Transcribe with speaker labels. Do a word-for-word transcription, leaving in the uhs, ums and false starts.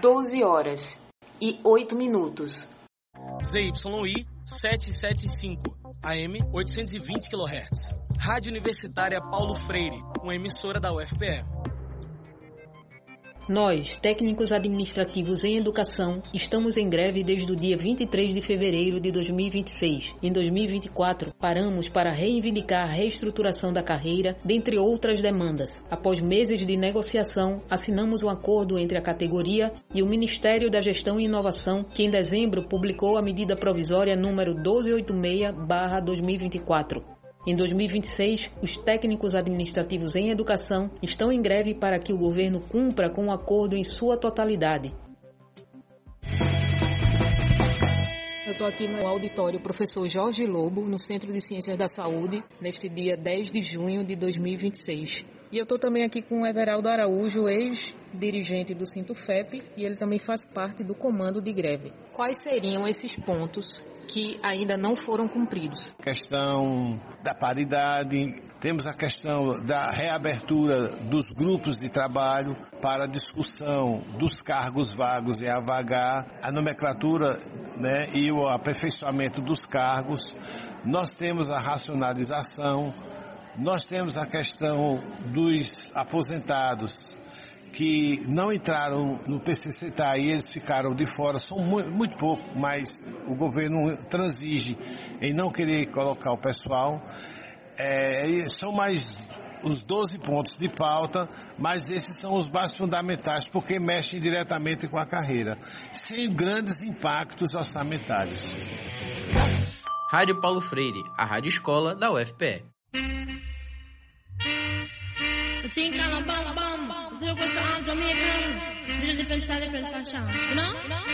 Speaker 1: doze horas e oito minutos.
Speaker 2: Z Y I setecentos e setenta e cinco, A M oitocentos e vinte quilohertz. Rádio Universitária Paulo Freire, uma emissora da U F P E.
Speaker 3: Nós, técnicos administrativos em educação, estamos em greve desde o dia vinte e três de fevereiro de dois mil e vinte e seis. Em dois mil e vinte e quatro, paramos para reivindicar a reestruturação da carreira, dentre outras demandas. Após meses de negociação, assinamos um acordo entre a categoria e o Ministério da Gestão e Inovação, que em dezembro publicou a medida provisória número doze oitenta e seis barra dois mil e vinte e quatro. Em dois mil e vinte e seis, os técnicos administrativos em educação estão em greve para que o governo cumpra com o acordo em sua totalidade. Eu estou aqui no auditório Professor Jorge Lobo, no Centro de Ciências da Saúde, neste dia dez de junho de dois mil e vinte e seis. E eu estou também aqui com o Everaldo Araújo, ex-dirigente do Sintufep, e ele também faz parte do comando de greve. Quais seriam esses pontos que ainda não foram cumpridos?
Speaker 4: Questão da paridade, temos a questão da reabertura dos grupos de trabalho para a discussão dos cargos vagos e a vagar, a nomenclatura, né, e o aperfeiçoamento dos cargos. Nós temos a racionalização, nós temos a questão dos aposentados que não entraram no P C C T A e eles ficaram de fora, são muito, muito pouco, mas o governo transige em não querer colocar o pessoal. É, são mais os doze pontos de pauta, mas esses são os mais fundamentais, porque mexem diretamente com a carreira, sem grandes impactos orçamentários.
Speaker 5: Rádio Paulo Freire, a rádio escola da U F P E.
Speaker 6: Think I'm a bum bum. You go to Jamaican. You different style, different fashion. You know?